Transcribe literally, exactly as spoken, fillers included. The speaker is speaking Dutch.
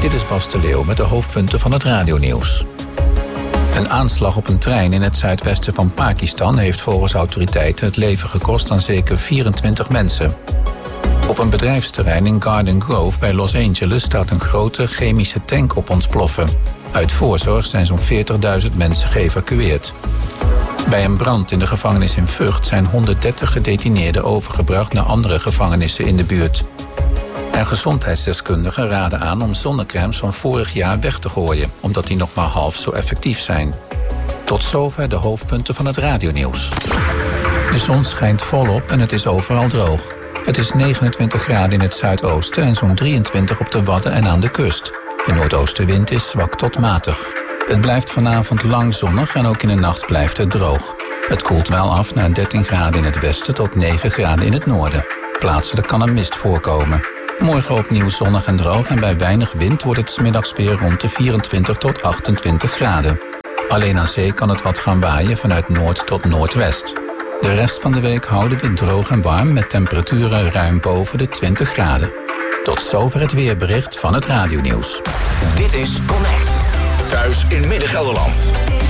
Dit is Bas de Leeuw met de hoofdpunten van het radionieuws. Een aanslag op een trein in het zuidwesten van Pakistan heeft volgens autoriteiten het leven gekost aan zeker vierentwintig mensen. Op een bedrijfsterrein in Garden Grove bij Los Angeles staat een grote chemische tank op ontploffen. Uit voorzorg zijn zo'n veertigduizend mensen geëvacueerd. Bij een brand in de gevangenis in Vught zijn honderddertig gedetineerden overgebracht naar andere gevangenissen in de buurt. En gezondheidsdeskundigen raden aan om zonnecrèmes van vorig jaar weg te gooien, omdat die nog maar half zo effectief zijn. Tot zover de hoofdpunten van het radionieuws. De zon schijnt volop en het is overal droog. Het is negenentwintig graden in het zuidoosten en zo'n drieëntwintig op de Wadden en aan de kust. De noordoostenwind is zwak tot matig. Het blijft vanavond lang zonnig en ook in de nacht blijft het droog. Het koelt wel af naar dertien graden in het westen tot negen graden in het noorden. Plaatselijk kan een mist voorkomen. Morgen opnieuw zonnig en droog en bij weinig wind wordt het 's middags weer rond de vierentwintig tot achtentwintig graden. Alleen aan zee kan het wat gaan waaien vanuit noord tot noordwest. De rest van de week houden we het droog en warm met temperaturen ruim boven de twintig graden. Tot zover het weerbericht van het radionieuws. Dit is Connect. Thuis in Midden-Gelderland.